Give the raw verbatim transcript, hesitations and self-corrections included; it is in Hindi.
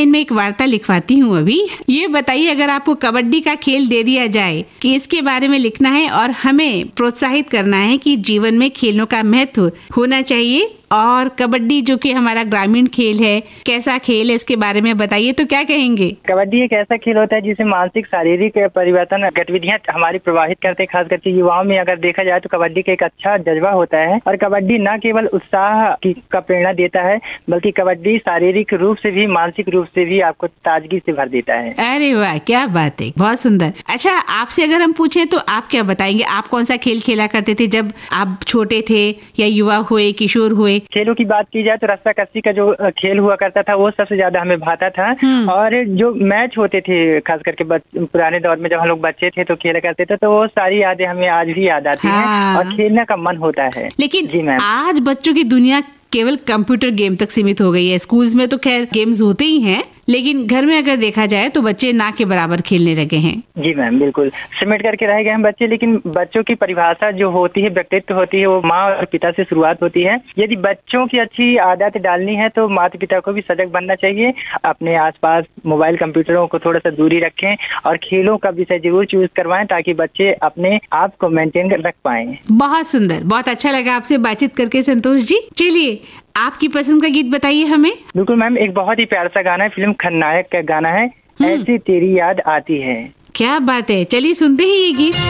लाइन में एक वार्ता लिखवाती हूँ अभी। ये बताइए, अगर आपको कबड्डी का खेल दे दिया जाए कि इसके बारे में लिखना है और हमें प्रोत्साहित करना है कि जीवन में खेलों का महत्व होना चाहिए, और कबड्डी जो कि हमारा ग्रामीण खेल है, कैसा खेल है, इसके बारे में बताइए, तो क्या कहेंगे? कबड्डी एक ऐसा खेल होता है जिसे मानसिक शारीरिक परिवर्तन गतिविधियां हमारी प्रभावित करते हैं। खास करके युवाओं में अगर देखा जाए तो कबड्डी का एक अच्छा जज्बा होता है। और कबड्डी न केवल उत्साह की का प्रेरणा देता है, बल्कि कबड्डी शारीरिक रूप से भी मानसिक रूप से भी आपको ताजगी से भर देता है। अरे वाह, क्या बात है, बहुत सुंदर। अच्छा, आपसे अगर हम पूछें तो आप क्या बताएंगे? आप कौन सा खेल खेला करते थे जब आप छोटे थे, या युवा हुए, किशोर हुए? खेलों की बात की जाए तो रस्सा कस्सी का जो खेल हुआ करता था वो सबसे ज्यादा हमें भाता था। और जो मैच होते थे खास करके पुराने दौर में जब हम लोग बच्चे थे तो खेला करते थे, तो वो सारी यादें हमें आज भी याद आती हैं। हाँ। और खेलने का मन होता है। लेकिन जी मैम, आज बच्चों की दुनिया केवल कंप्यूटर गेम तक सीमित हो गई है। स्कूल्स में तो खैर गेम्स होते ही हैं, लेकिन घर में अगर देखा जाए तो बच्चे ना के बराबर खेलने लगे हैं। जी मैम, बिल्कुल सिमट करके रह गए हैं बच्चे। लेकिन बच्चों की परिभाषा जो होती है, व्यक्तित्व होती है, वो माँ और पिता से शुरुआत होती है। यदि बच्चों की अच्छी आदत डालनी है तो माता पिता को भी सजग बनना चाहिए। अपने आसपास मोबाइल कंप्यूटरों को थोड़ा सा दूरी रखें और खेलों का विषय जरूर चूज करवाएं, ताकि बच्चे अपने आप को मेंटेन रख पाएं। बहुत सुंदर, बहुत अच्छा लगा आपसे बातचीत करके संतोष जी। चलिए, आपकी पसंद का गीत बताइए हमें। बिल्कुल मैम, एक बहुत ही प्यारा सा गाना है, फिल्म खलनायक का गाना है, ऐसी तेरी याद आती है। क्या बात है, चलिए सुनते हैं ये गीत।